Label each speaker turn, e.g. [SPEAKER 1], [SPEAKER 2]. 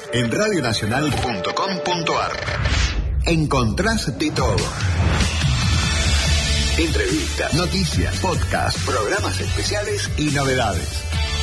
[SPEAKER 1] en radionacional.com.ar. Encontrás de todo. Entrevistas, noticias, podcasts, programas especiales y novedades.